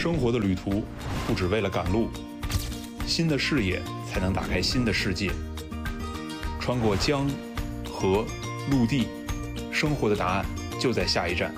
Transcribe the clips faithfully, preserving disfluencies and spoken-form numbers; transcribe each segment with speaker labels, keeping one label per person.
Speaker 1: 生活的旅途不只为了赶路，新的视野才能打开新的世界。穿过江、河、陆地，生活的答案就在下一站。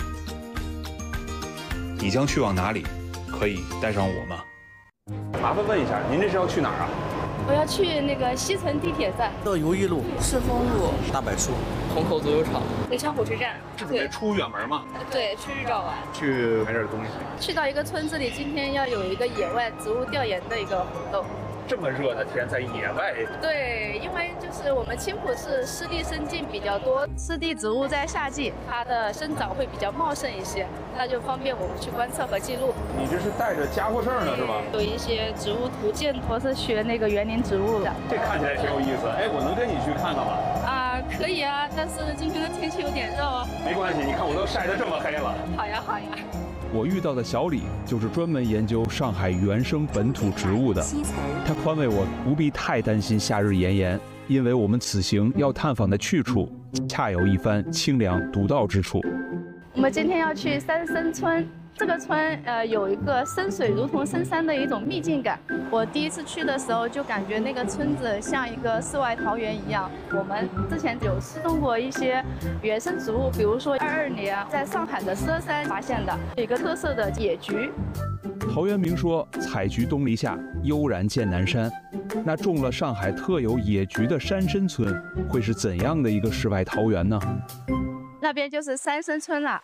Speaker 1: 你将去往哪里？可以带上我吗？
Speaker 2: 麻烦问一下，您这是要去哪儿啊？
Speaker 3: 我要去那个西城地铁站。
Speaker 4: 到如意路、
Speaker 3: 赤峰路、
Speaker 4: 大柏树、
Speaker 5: 虹口足球场、
Speaker 3: 文昌火车站。
Speaker 2: 是准备出远门吗？
Speaker 3: 对，去日照玩，
Speaker 2: 去买点东西。
Speaker 3: 去到一个村子里，今天要有一个野外植物调研的一个活动。
Speaker 2: 这么热的天，在野外。
Speaker 3: 对，因为就是我们青浦市湿地生境比较多，湿地植物在夏季它的生长会比较茂盛一些，那就方便我们去观测和记录。
Speaker 2: 你这是带着家伙事儿呢是吧？
Speaker 3: 有一些植物图鉴，我是学那个园林植物的。
Speaker 2: 这看起来挺有意思，哎，我能跟你去看看吗？
Speaker 3: 啊，可以啊，但是今天的天气有点热哦。
Speaker 2: 没关系，你看我都晒得这么黑了。
Speaker 3: 好呀，好呀。
Speaker 1: 我遇到的小李就是专门研究上海原生本土植物的，他宽慰我不必太担心夏日炎炎，因为我们此行要探访的去处恰有一番清凉独到之处。
Speaker 3: 我们今天要去三生村，这个村呃有一个深水如同深山的一种秘境感。我第一次去的时候就感觉那个村子像一个世外桃源一样。我们之前有失踪过一些原生植物，比如说二二年在上海的佘山发现的有一个特色的野菊。
Speaker 1: 陶渊明说：“采菊东篱下，悠然见南山。”那种了上海特有野菊的山参村，会是怎样的一个世外桃源呢？
Speaker 3: 那边就是三生村了。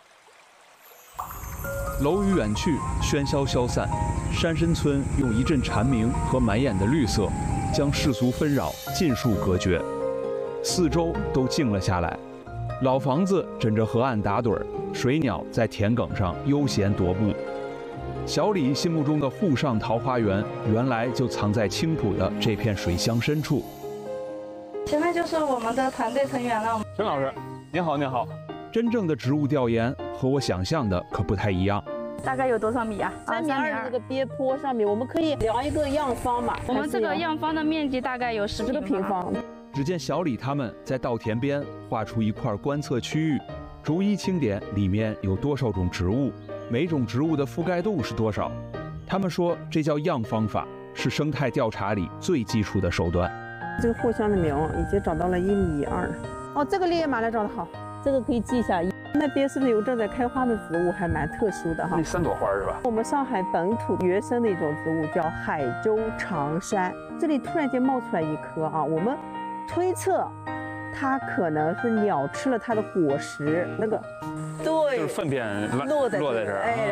Speaker 1: 楼宇远去，喧嚣消散，山参村用一阵蝉鸣和满眼的绿色，将世俗纷扰尽数隔绝，四周都静了下来。老房子枕着河岸打盹儿，水鸟在田埂上悠闲踱步。小李心目中的沪上桃花源，原来就藏在青浦的这片水乡深处。
Speaker 3: 前面就是我们的团队成员了。
Speaker 2: 陈老师，您好，您好。
Speaker 1: 真正的植物调研和我想象的可不太一样。
Speaker 3: 大概有多少米啊？
Speaker 6: 三米二的这个边坡上面，我们可以量一个样方嘛。
Speaker 3: 我们这个样方的面积大概有十个
Speaker 6: 平方。
Speaker 1: 只见小李他们在稻田边画出一块观测区域，逐一清点里面有多少种植物，每种植物的覆盖度是多少。他们说这叫样方法，是生态调查里最基础的手段。
Speaker 6: 这个藿香的苗已经长到了一米二。哦，这个烈焰马来长得好，这个可以记一下。那边是不是有正在开花的植物，还蛮特殊的哈？
Speaker 2: 那三朵花是吧？
Speaker 6: 我们上海本土原生的一种植物叫海州长杉，这里突然间冒出来一颗啊，我们推测它可能是鸟吃了它的果实，那个对，
Speaker 2: 就是粪便
Speaker 6: 落在
Speaker 2: 落在这儿。
Speaker 6: 哎，